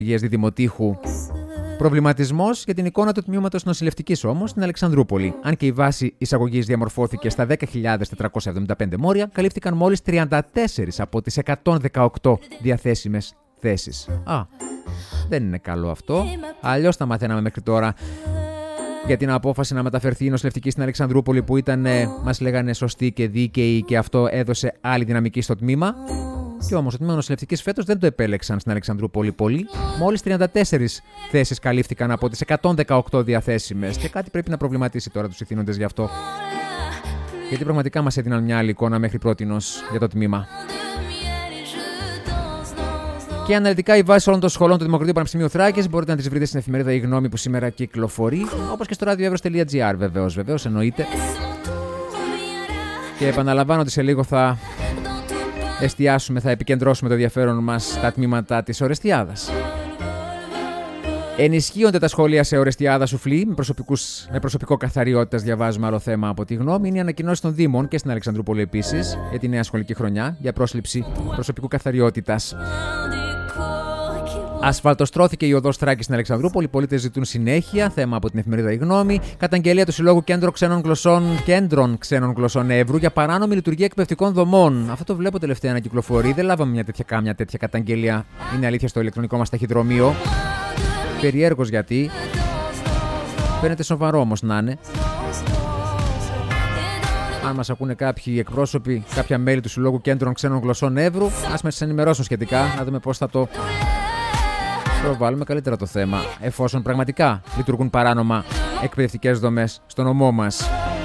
Διδημοτήχου. Προβληματισμός για την εικόνα του τμήματος νοσηλευτικής όμως στην Αλεξανδρούπολη. Αν και η βάση εισαγωγής διαμορφώθηκε στα 10.475 μόρια, καλύφθηκαν μόλις 34 από τις 118 διαθέσιμες θέσεις. Δεν είναι καλό αυτό. Αλλιώς τα μαθαίναμε μέχρι τώρα. Για την απόφαση να μεταφερθεί η νοσηλευτική στην Αλεξανδρούπολη, που ήταν, μας λέγανε, σωστή και δίκαιη, και αυτό έδωσε άλλη δυναμική στο τμήμα. Και όμως το τμήμα νοσηλευτικής φέτος δεν το επέλεξαν στην Αλεξανδρούπολη πολύ. Μόλις 34 θέσεις καλύφθηκαν από τις 118 διαθέσιμες. Και κάτι πρέπει να προβληματίσει τώρα τους ηθήνοντες γι' αυτό. Γιατί πραγματικά μας έδιναν μια άλλη εικόνα μέχρι πρότινος για το τμήμα. Και αναλυτικά οι βάσεις όλων των σχολών του Δημοκρατίου Πανεπιστημίου Θράκης μπορείτε να τις βρείτε στην εφημερίδα Η Γνώμη, που σήμερα κυκλοφορεί, όπως και στο radioevros.gr, βεβαίως εννοείται. Και επαναλαμβάνω ότι σε λίγο θα επικεντρώσουμε το ενδιαφέρον μας στα τμήματα της Ορεστιάδας. Ενισχύονται τα σχολεία σε Ορεστιάδα Σουφλή με προσωπικό καθαριότητας. Διαβάζουμε άλλο θέμα από τη Γνώμη. Είναι η ανακοινώση των Δήμων και στην Αλεξανδρούπολη επίσης για τη νέα σχολική χρονιά για πρόσληψη προσωπικού καθαριότητας. Ασφαλτοστρώθηκε η οδός Θράκης στην Αλεξανδρούπολη. Οι πολίτες ζητούν συνέχεια. Θέμα από την εφημερίδα Η Γνώμη. Καταγγελία του Συλλόγου Κέντρων Ξένων Γλωσσών Εύρου για παράνομη λειτουργία εκπαιδευτικών δομών. Αυτό το βλέπω τελευταία να κυκλοφορεί. Δεν λάβαμε κάμια τέτοια καταγγελία. Είναι αλήθεια στο ηλεκτρονικό μας ταχυδρομείο. Περιέργως γιατί. Φαίνεται σοβαρό όμως να είναι. Αν μας ακούνε κάποιοι εκπρόσωποι, κάποια μέλη του Συλλόγου Κέντρων Ξένων Γλωσσών Εύρου, ας μας ενημερώσουν σχετικά, να δούμε πώς θα το προβάλλουμε καλύτερα το θέμα, εφόσον πραγματικά λειτουργούν παράνομα εκπαιδευτικές δομές στο νομό μας.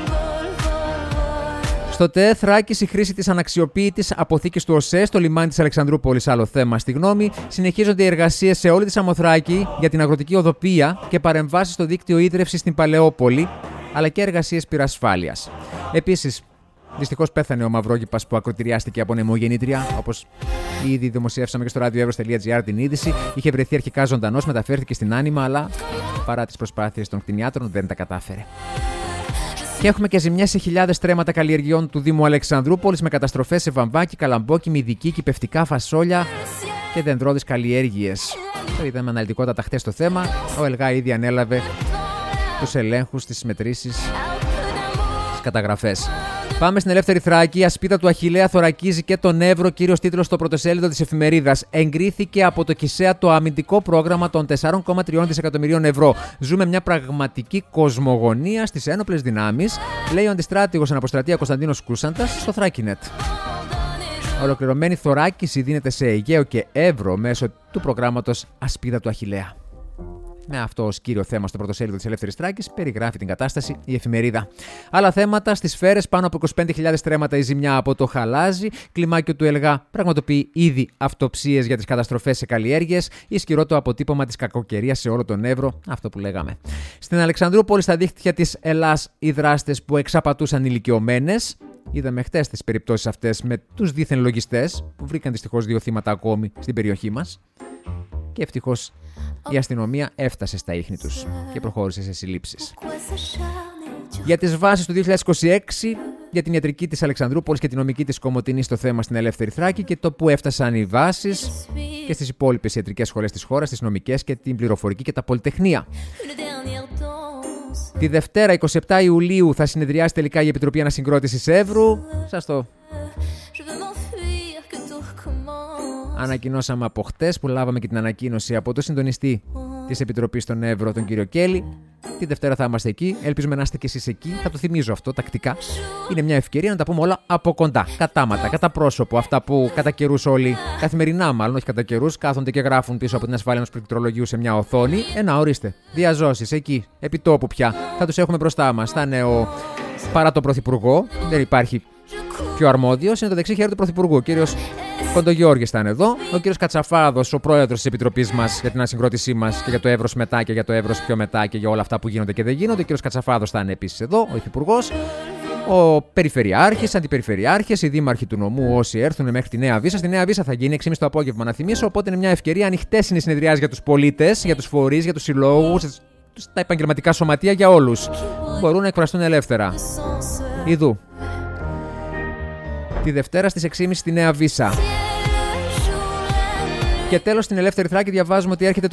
Στο ΤΕ Θράκης, η χρήση της αναξιοποίητης αποθήκης του ΟΣΕ στο λιμάνι της Αλεξανδρούπολης, άλλο θέμα στη Γνώμη. Συνεχίζονται οι εργασίες σε όλη τη Σαμοθράκη για την αγροτική οδοπία και παρεμβάσεις στο δίκτυο ίδρευσης στην Παλαιόπολη, αλλά και εργασίες πυρασφάλειας. Επίσης, δυστυχώς πέθανε ο Μαυρόκηπας που ακροτηριάστηκε από νεμογεννήτρια, όπως ήδη δημοσιεύσαμε και στο radioevros.gr την είδηση. Είχε βρεθεί αρχικά ζωντανός, μεταφέρθηκε στην Άνιμα, αλλά παρά τις προσπάθειες των κτηνιάτρων δεν τα κατάφερε. Και έχουμε και ζημιές σε χιλιάδες στρέμματα καλλιεργειών του Δήμου Αλεξανδρούπολης, με καταστροφές σε βαμβάκι, καλαμπόκι, μυδική, κυπευτικά, φασόλια και δεντρώδεις καλλιέργειες. Το είδαμε αναλυτικότατα χτες το θέμα. Ο ΕΛΓΑ ήδη ανέλαβε τους ελέγχους, τις μετρήσεις, τις καταγραφές. Πάμε στην Ελεύθερη Θράκη. Η ασπίδα του Αχιλλέα θωρακίζει και τον Εύρο, κύριος τίτλος στο πρωτοσέλιδο της εφημερίδας. Εγκρίθηκε από το ΚΙΣΕΑ το αμυντικό πρόγραμμα των 4,3 δισεκατομμυρίων ευρώ. Ζούμε μια πραγματική κοσμογονία στις ένοπλες δυνάμεις, λέει ο αντιστράτηγος αναποστρατεία Κωνσταντίνος Κούσαντας στο Θράκινετ. Ολοκληρωμένη θωράκιση δίνεται σε Αιγαίο και Εύρο μέσω του προγράμματος Ασπίδα του Αχιλλέα. Με αυτό ως κύριο θέμα στο πρωτοσέλιδο της Ελεύθερης Θράκης περιγράφει την κατάσταση η εφημερίδα. Άλλα θέματα: στις Σφαίρες, πάνω από 25.000 στρέμματα η ζημιά από το χαλάζι. Κλιμάκιο του ΕΛΓΑ πραγματοποιεί ήδη αυτοψίες για τις καταστροφές σε καλλιέργειες. Ισχυρό το αποτύπωμα της κακοκαιρίας σε όλο τον Εύρο. Αυτό που λέγαμε. Στην Αλεξανδρούπολη, στα δίχτυα της Ελλάς, οι δράστες που εξαπατούσαν ηλικιωμένες. Είδαμε χτες τις περιπτώσεις αυτές με τους δίθεν λογιστές, που βρήκαν δυστυχώς 2 θύματα ακόμη στην περιοχή μας. Και ευτυχώς η αστυνομία έφτασε στα ίχνη τους και προχώρησε σε συλλήψεις. Για τις βάσεις του 2026, για την ιατρική της Αλεξανδρούπολης και την νομική της Κομοτηνής, στο θέμα στην Ελεύθερη Θράκη και το που έφτασαν οι βάσεις και στις υπόλοιπες ιατρικές σχολές της χώρας, τις νομικές και την πληροφορική και τα πολυτεχνία. Τη Δευτέρα, 27 Ιουλίου, θα συνεδριάσει τελικά η Επιτροπή Ανασυγκρότησης Εύρου. Σας το ανακοινώσαμε από χτες, που λάβαμε και την ανακοίνωση από τον συντονιστή της Επιτροπής στον Εύρο, τον κύριο Κέλλη. Τη Δευτέρα θα είμαστε εκεί. Ελπίζουμε να είστε κι εσείς εκεί. Θα το θυμίζω αυτό τακτικά. Είναι μια ευκαιρία να τα πούμε όλα από κοντά, κατάματα, κατά πρόσωπο. Αυτά που κατά καιρούς όλοι, καθημερινά μάλλον, όχι κατά καιρούς, κάθονται και γράφουν πίσω από την ασφάλεια ενός πληκτρολογίου σε μια οθόνη. Ορίστε. Διαζώσεις εκεί, επί τόπου πια. Θα τους έχουμε μπροστά μας. Θα είναι παρά τον Πρωθυπουργό. Δεν υπάρχει πιο αρμόδιος. Είναι το δεξί χέρι του Πρωθυπουργού. Ο κύριος Κοντογιώργης θα είναι εδώ. Ο κύριος Κατσαφάδος, ο πρόεδρος της Επιτροπής μας για την ανασυγκρότησή μας και για το Εύρος μετά και για το Εύρος πιο μετά και για όλα αυτά που γίνονται και δεν γίνονται. Ο κύριος Κατσαφάδος θα είναι επίσης εδώ, ο υφυπουργός. Ο περιφερειάρχης, αντιπεριφερειάρχες, οι δήμαρχοι του νομού, όσοι έρθουν μέχρι τη Νέα Βύσσα. Στη Νέα Βύσσα θα γίνει 6.30 το απόγευμα, να θυμίσω. Οπότε είναι μια ευκαιρία. Ανοιχτές είναι οι συνεδριάσεις για τους πολίτες, για τους φορείς, για τους συλλόγους, τα επαγγελματικά σωματεία, για όλους. Μπορούν να εκφραστούν ελεύθερα. Ιδού. Τη Δευτέρα στις 6.30 στη Νέα Βύσσα. Και τέλος, στην Ελεύθερη Θράκη διαβάζουμε ότι έρχεται